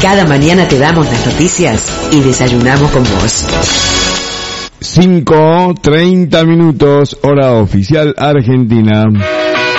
Cada mañana te damos las noticias y desayunamos con vos. 5:30, hora oficial argentina.